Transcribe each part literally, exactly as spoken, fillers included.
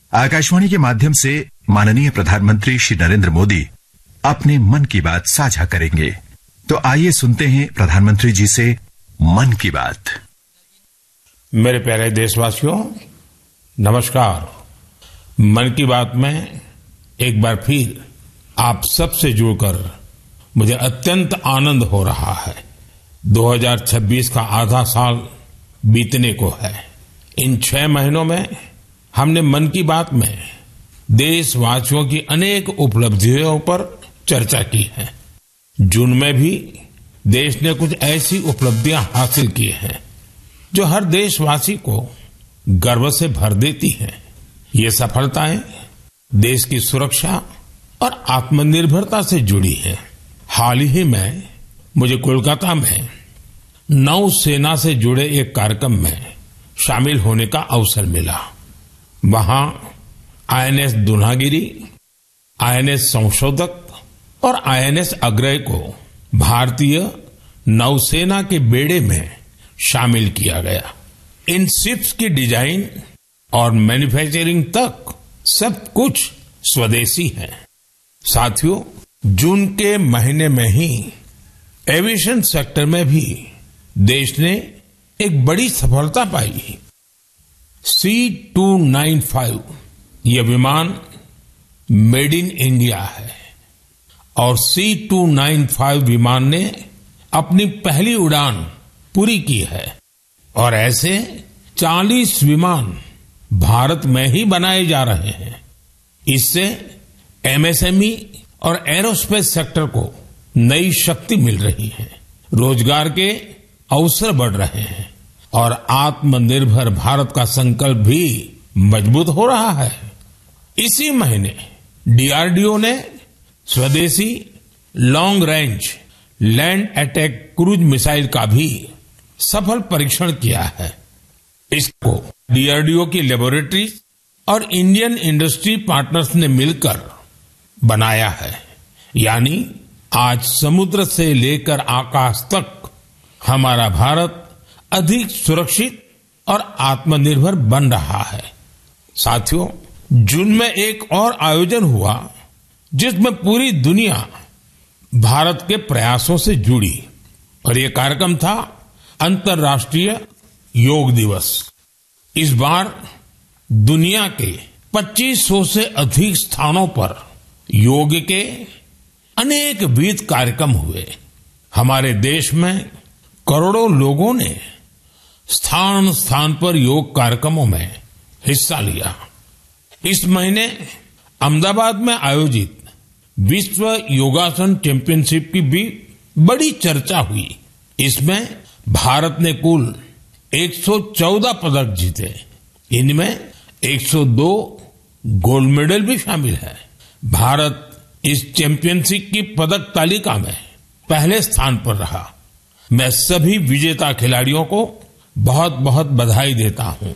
आकाशवाणी के माध्यम से माननीय प्रधानमंत्री श्री नरेंद्र मोदी अपने मन की बात साझा करेंगे। तो आइए सुनते हैं प्रधानमंत्री जी से मन की बात। मेरे प्यारे देशवासियों, नमस्कार। मन की बात में एक बार फिर आप सबसे जुड़कर मुझे अत्यंत आनंद हो रहा है। दो हज़ार छब्बीस का आधा साल बीतने को है। इन छह महीनों में हमने मन की बात में देशवासियों की अनेक उपलब्धियों पर चर्चा की है। जून में भी देश ने कुछ ऐसी उपलब्धियां हासिल की हैं जो हर देशवासी को गर्व से भर देती हैं। ये सफलताएं देश की सुरक्षा और आत्मनिर्भरता से जुड़ी हैं। हाल ही में मुझे कोलकाता में नौसेना से जुड़े एक कार्यक्रम में शामिल होने का अवसर मिला। वहां आईएनएस दुनागिरी, आईएनएस संशोधक और आईएनएस अग्रय को भारतीय नौसेना के बेड़े में शामिल किया गया। इन शिप्स की डिजाइन और मैन्युफैक्चरिंग तक सब कुछ स्वदेशी है। साथियों, जून के महीने में ही एविएशन सेक्टर में भी देश ने एक बड़ी सफलता पाई। सी टू नाइन फाइव यह विमान मेड इन इंडिया है और सी टू नाइन फाइव विमान ने अपनी पहली उड़ान पूरी की है और ऐसे चालीस विमान भारत में ही बनाए जा रहे हैं। इससे एमएसएमई और एरोस्पेस सेक्टर को नई शक्ति मिल रही है, रोजगार के अवसर बढ़ रहे हैं और आत्मनिर्भर भारत का संकल्प भी मजबूत हो रहा है। इसी महीने डीआरडीओ ने स्वदेशी long range land attack cruise missile का भी सफल परीक्षण किया है। इसको डीआरडीओ की लेबोरेटरीज और इंडियन इंडस्ट्री पार्टनर्स ने मिलकर बनाया है। यानी आज समुद्र से लेकर आकाश तक हमारा भारत अधिक सुरक्षित और आत्मनिर्भर बन रहा है। साथियों, जून में एक और आयोजन हुआ जिसमें पूरी दुनिया भारत के प्रयासों से जुड़ी और ये कार्यक्रम था अंतर्राष्ट्रीय योग दिवस। इस बार दुनिया के पच्चीस सौ से अधिक स्थानों पर योग के अनेक विविध कार्यक्रम हुए। हमारे देश में करोड़ों लोगों ने स्थान स्थान पर योग कार्यक्रमों में हिस्सा लिया। इस महीने अहमदाबाद में आयोजित विश्व योगासन चैंपियनशिप की भी बड़ी चर्चा हुई। इसमें भारत ने कुल एक सौ चौदह पदक जीते। इनमें एक सौ दो गोल्ड मेडल भी शामिल है। भारत इस चैंपियनशिप की पदक तालिका में पहले स्थान पर रहा। मैं सभी विजेता खिलाड़ियों को बहुत बहुत बधाई देता हूं।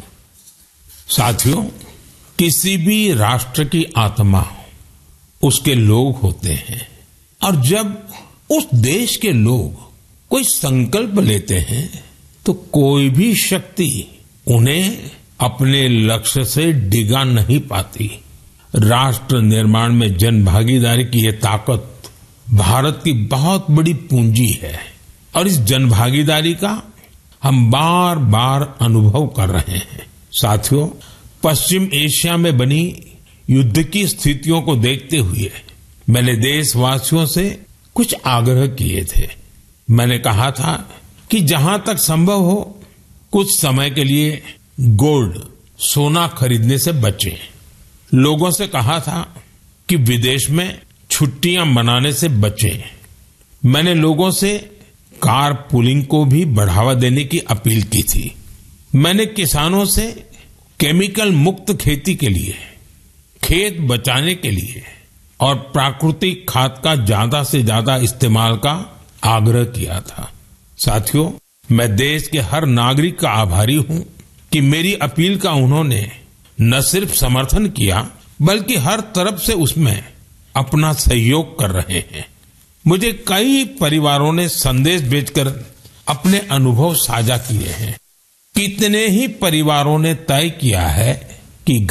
साथियों, किसी भी राष्ट्र की आत्मा उसके लोग होते हैं और जब उस देश के लोग कोई संकल्प लेते हैं तो कोई भी शक्ति उन्हें अपने लक्ष्य से डिगा नहीं पाती। राष्ट्र निर्माण में जन भागीदारी की ये ताकत भारत की बहुत बड़ी पूंजी है और इस जन भागीदारी का हम बार बार अनुभव कर रहे हैं। साथियों, पश्चिम एशिया में बनी युद्ध की स्थितियों को देखते हुए मैंने देशवासियों से कुछ आग्रह किए थे। मैंने कहा था कि जहां तक संभव हो कुछ समय के लिए गोल्ड सोना खरीदने से बचें। लोगों से कहा था कि विदेश में छुट्टियां मनाने से बचें। मैंने लोगों से कार पुलिंग को भी बढ़ावा देने की अपील की थी। मैंने किसानों से केमिकल मुक्त खेती के लिए, खेत बचाने के लिए और प्राकृतिक खाद का ज्यादा से ज्यादा इस्तेमाल का आग्रह किया था। साथियों, मैं देश के हर नागरिक का आभारी हूं कि मेरी अपील का उन्होंने न सिर्फ समर्थन किया बल्कि हर तरफ से उसमें अपना सहयोग कर रहे हैं। मुझे कई परिवारों ने संदेश भेजकर अपने अनुभव साझा किए हैं। कितने ही परिवारों ने तय किया है कि